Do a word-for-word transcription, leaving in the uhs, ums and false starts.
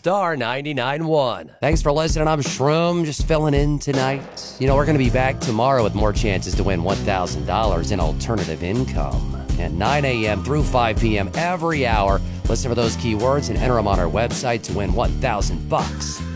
Star ninety-nine point one. Thanks for listening. I'm Shroom, just filling in tonight. You know, we're going to be back tomorrow with more chances to win one thousand dollars in alternative income. At nine a.m. through five p.m. every hour. Listen for those keywords and enter them on our website to win one thousand bucks.